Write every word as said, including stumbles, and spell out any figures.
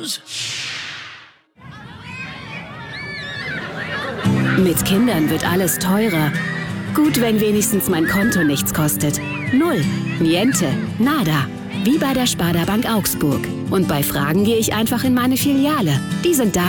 News. Mit Kindern wird alles teurer. Gut, wenn wenigstens mein Konto nichts kostet. Null, niente, nada. Wie bei der Sparda Bank Augsburg. Und bei Fragen gehe ich einfach in meine Filiale. Die sind da,